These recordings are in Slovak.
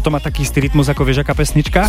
toto má taký istý rytmus, ako vieš, aká pesnička?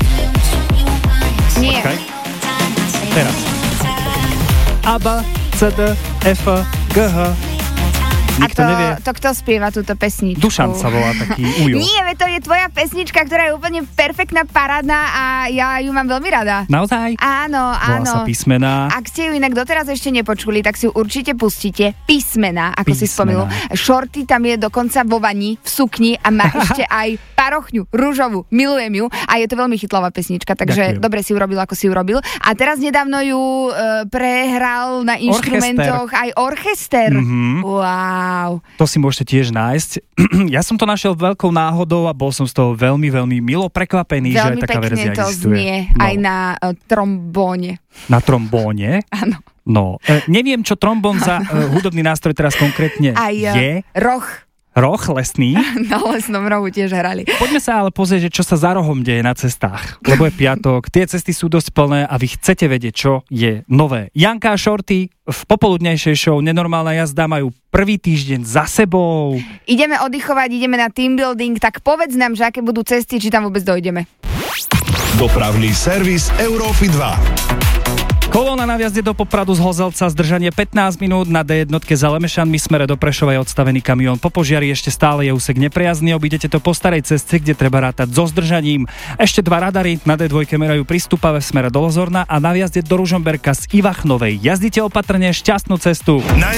Nie. Počkaj. Teraz. A, B, C, D, F, G, H. Nikto nevie. To kto spieva túto pesničku? Dušan sa volá, taký ujo. Nie, to je tvoja pesnička, ktorá je úplne perfektná, parádna a ja ju mám veľmi rada. Naozaj? Áno, Volá sa Písmená. Ak ste ju inak doteraz ešte nepočuli, tak si ju určite pustíte. Písmená, ako si spomínal. Shorty tam je dokonca vo vani, v sukni a má ešte aj parochňu, rúžovú. Milujem ju a je to veľmi chytlavá pesnička, takže Ďakujem. dobre si urobil, ako si ju robil. A teraz nedávno ju prehral na inštrumentoch aj orchester. Mhm. Wow. To si môžete tiež nájsť. Ja som to našiel veľkou náhodou a bol som z toho veľmi, veľmi milo prekvapený, že aj taká verzia to existuje. Znie aj na trombóne. Na trombóne? Áno. No, neviem, čo trombón za hudobný nástroj teraz konkrétne je. Roh. Roh lesný. Na lesnom rohu tiež hrali. Poďme sa ale pozrieť, že čo sa za rohom deje na cestách. Lebo je piatok, tie cesty sú dosť plné a vy chcete vedieť, čo je nové. Janka a Shorty v popoludnejšej show Nenormálna jazda majú prvý týždeň za sebou. Ideme oddychovať, ideme na team building, tak povedz nám, že aké budú cesty, či tam vôbec dojdeme. Dopravný servis Európy 2. Kolóna na vjazde do Popradu z Hozelca, zdržanie 15 minút, na D1 za Lemešanmi smere do Prešova je odstavený kamión po požiari, ešte stále je úsek nepriazný, obídete to po starej ceste, kde treba rátať so zdržaním. Ešte 2 radary, na D2 merajú prístupavé v smere do Lozorna a na vjazde do Ružomberka z Ivachnovej. Jazdite opatrne, šťastnú cestu.